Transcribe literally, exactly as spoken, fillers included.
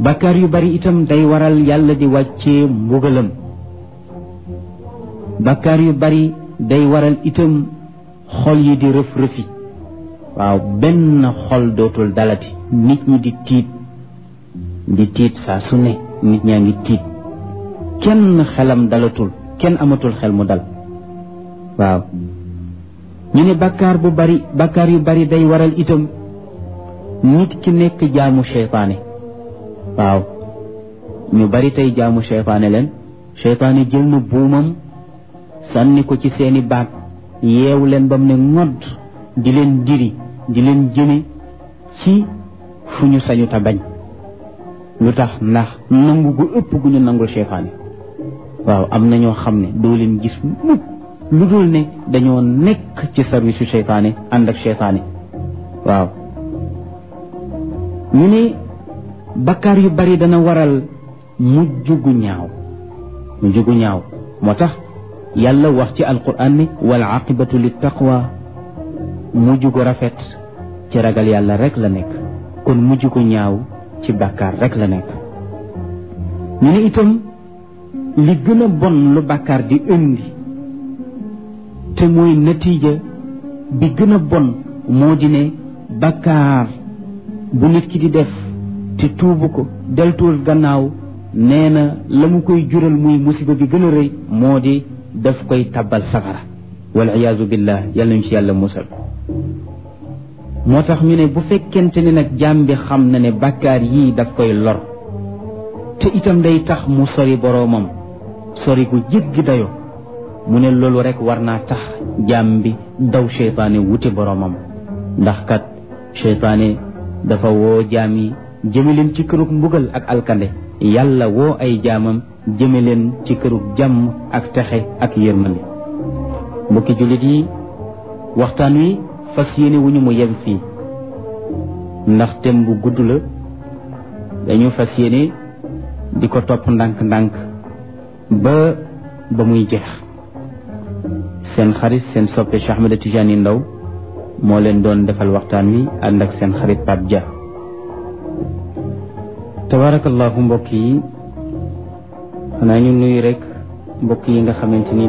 bàkkaar yu bari itam day waral yàlla di wàccee mbugalam bàkkaar yu bari day waral itam xol yi di rëf rëfi waaw benn xol dootul dalati nit ñi di tiit di tiit saa su ne nit ñaa ngi tiit kenn xelam dalatul kenn amatul xel mu dal waaw ñu ne bàkkaar bu bari bàkkaar yu bari day waral itam nit ki nekk jaamu seytaane waaw ñu bari tey jaamu seytaane leen seytaane jël na buumam sànni ko ci seeni baat yeewu leen ba mu ne ngodd di leen diri di leen jëme ci fu ñu sañu ta bañ lu tax ndax nangu gu ëpp gu ñu nangul seytaane waaw am na ñoo xam ne doo leen gis mukk lu dul ne dañoo nekk ci service su seytaane ànd ak seytaane waaw ñu ne bakkaar yu bari dana waral mujj gu ñaaw mujj gu ñaaw moo tax yàlla wax ci alquran ne wal aqibatu lit taqwa mujj gu rafet ci ragal yàlla rek la nekk kon mujj gu ñaaw ci bàkkaar rek la nekk ñu ne itam li gën a bon lu bàkkaar di indi te mooy natiija bi gën a bon moo di ne bàkkaar bu nit ki di def te tuubu ko deltuwul gannaaw nee na la mu koy jural muy musiba bi gën a rëy moo di daf koy tabbal safara wal iyaazu billah yàlla ñu ci yàlla musal moo tax ñu ne bu fekkente ne nag jaam bi xam na ne bàkkaar yii daf koy lor te itam day tax mu sori boroomam sori gu jéggi dayo mu ne loolu rek war naa tax jaam bi daw seytaane wuti boroomam ndax kat seytaane dafa woo jaam yi jëme leen ci kërug mbugal ak alkande yàlla woo ay jaamam jëme leen ci kërug jàmm ak texe ak yërmande mbokki jullit yi waxtaan wi fas yéene wu ñu mu yem fii ndax tem bu gudd la dañu fas yéene di ko topp ndànk-ndànk ba ba muy jeex seen xarit seen soppe Cheikh Ahmed Tidiane Ndao moo leen doon defal waxtaan wi ànd ak seen xarit Pape Dia tabarakallahu mbokk yi xanaa ñu nuyu rek mbokk yi nga xamante ni